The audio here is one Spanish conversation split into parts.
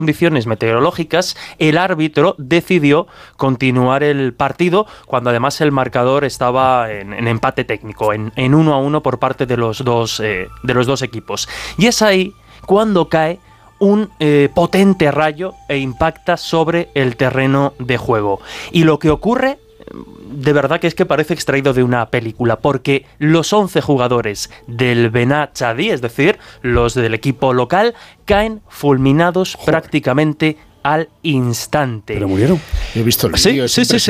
condiciones meteorológicas, el árbitro decidió continuar el partido cuando además el marcador estaba en empate técnico, en 1-1 por parte de los dos equipos. Y es ahí cuando cae un potente rayo e impacta sobre el terreno de juego. Y lo que ocurre, de verdad que es que parece extraído de una película, porque los 11 jugadores del Benat Chadi, es decir, los del equipo local, caen fulminados prácticamente al instante. ¿Pero murieron? He visto el vídeo,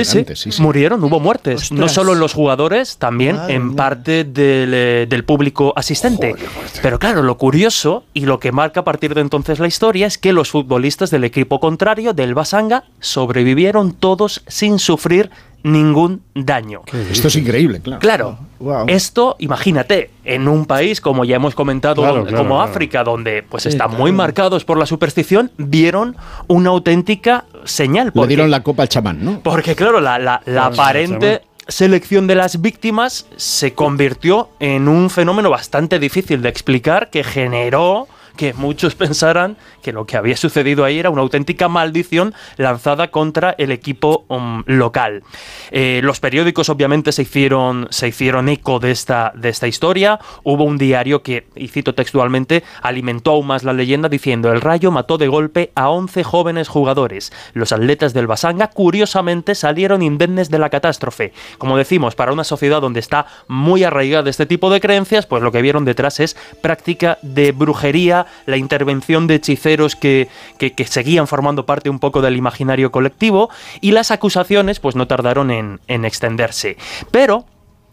sí. Murieron, hubo muertes. ¡Ostras! No solo en los jugadores, también en parte del público asistente. Joder, pero claro, lo curioso y lo que marca a partir de entonces la historia es que los futbolistas del equipo contrario, del Basanga, sobrevivieron todos sin sufrir ningún daño. Esto es increíble, claro. Claro, wow. Esto, imagínate, en un país, como ya hemos comentado, como África, donde pues están muy marcados por la superstición, vieron una auténtica señal. Le dieron la copa al chamán, ¿no? Porque claro, la aparente selección de las víctimas se convirtió en un fenómeno bastante difícil de explicar, que generó que muchos pensaran que lo que había sucedido ahí era una auténtica maldición lanzada contra el equipo local. Los periódicos obviamente se hicieron eco de esta historia. Hubo un diario que, y cito textualmente, alimentó aún más la leyenda diciendo: el Rayo mató de golpe a 11 jóvenes jugadores. Los atletas del Basanga curiosamente salieron indemnes de la catástrofe. Como decimos, para una sociedad donde está muy arraigada este tipo de creencias, pues lo que vieron detrás es práctica de brujería, la intervención de hechiceros que seguían formando parte un poco del imaginario colectivo, y las acusaciones pues no tardaron en extenderse. Pero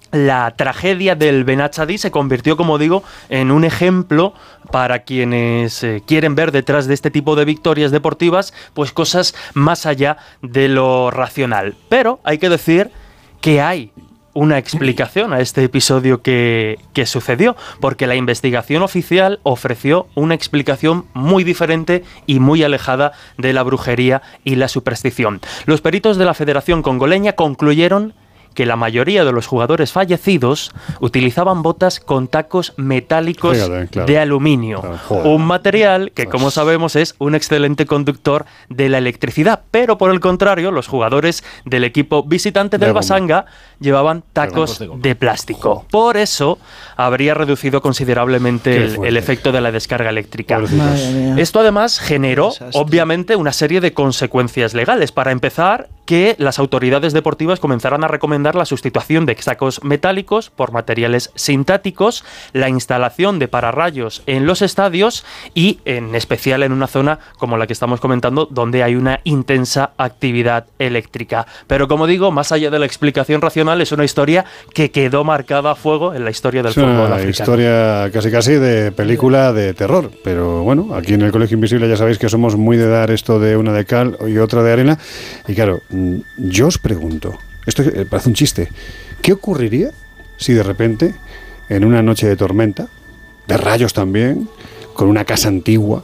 la tragedia del Benat Chadi se convirtió, como digo, en un ejemplo para quienes quieren ver detrás de este tipo de victorias deportivas pues cosas más allá de lo racional. Pero hay que decir que hay una explicación a este episodio que sucedió, porque la investigación oficial ofreció una explicación muy diferente y muy alejada de la brujería y la superstición. Los peritos de la Federación Congoleña concluyeron que la mayoría de los jugadores fallecidos utilizaban botas con tacos metálicos de aluminio, un material que, como sabemos, es un excelente conductor de la electricidad. Pero por el contrario, los jugadores del equipo visitante del Basanga llevaban tacos de plástico. Por eso habría reducido considerablemente el efecto de la descarga eléctrica. Esto además generó, obviamente, una serie de consecuencias legales. Para empezar, que las autoridades deportivas comenzaran a recomendar la sustitución de sacos metálicos por materiales sintéticos, la instalación de pararrayos en los estadios y en especial en una zona como la que estamos comentando, donde hay una intensa actividad eléctrica. Pero como digo, más allá de la explicación racional, es una historia que quedó marcada a fuego en la historia del fútbol africano. Historia casi de película de terror, pero bueno, aquí en el Colegio Invisible ya sabéis que somos muy de dar esto de una de cal y otra de arena, y claro, yo os pregunto, esto parece un chiste, ¿qué ocurriría si de repente, en una noche de tormenta, de rayos también, con una casa antigua,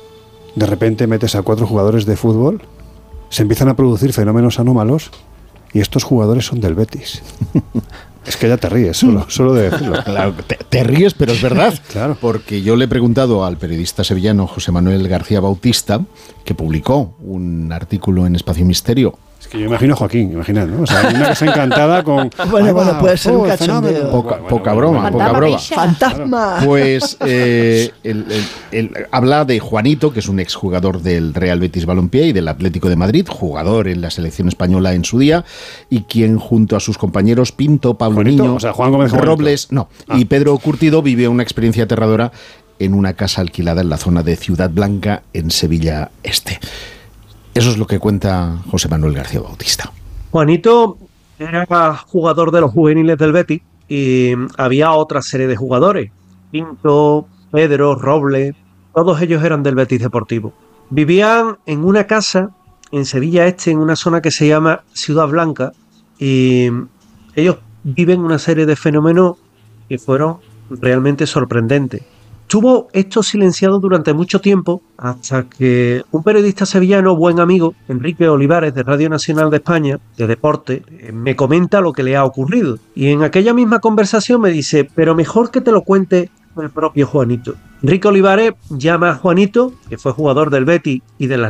de repente metes a 4 jugadores de fútbol, se empiezan a producir fenómenos anómalos y estos jugadores son del Betis? Es que ya te ríes, solo de decirlo. Claro, te ríes, pero es verdad. Claro. Porque yo le he preguntado al periodista sevillano José Manuel García Bautista, que publicó un artículo en Espacio Misterio. Es que yo imagino a Joaquín, imaginad, ¿no? O sea, una casa encantada con... Bueno, puede ser un cachondeo. Poca broma. ¡Fantasma! Pues él habla de Juanito, que es un exjugador del Real Betis Balompié y del Atlético de Madrid, jugador en la selección española en su día, y quien junto a sus compañeros Pinto, Pablo Juanito, Niño, o sea, Juan Gómez Robles, y Pedro Curtido vivió una experiencia aterradora en una casa alquilada en la zona de Ciudad Blanca, en Sevilla Este. Eso es lo que cuenta José Manuel García Bautista. Juanito era jugador de los juveniles del Betis y había otra serie de jugadores. Pinto, Pedro, Robles, todos ellos eran del Betis Deportivo. Vivían en una casa en Sevilla Este, en una zona que se llama Ciudad Blanca, y ellos viven una serie de fenómenos que fueron realmente sorprendentes. Estuvo esto silenciado durante mucho tiempo hasta que un periodista sevillano, buen amigo, Enrique Olivares, de Radio Nacional de España, de deporte, me comenta lo que le ha ocurrido. Y en aquella misma conversación me dice, pero mejor que te lo cuente el propio Juanito. Enrique Olivares llama a Juanito, que fue jugador del Betis y de las